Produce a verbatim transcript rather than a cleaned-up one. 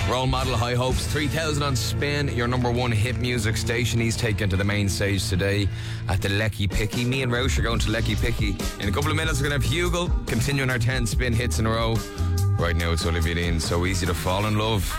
Role Model, High Hopes, three thousand on Spin, your number one hit music station. He's taken to the main stage today at the Lecky Picky. Me and Roush are going to Lecky Picky. In a couple of minutes, we're going to have Hugel continuing our ten Spin hits in a row. Right now, it's Olivia Dean, So Easy to Fall in Love.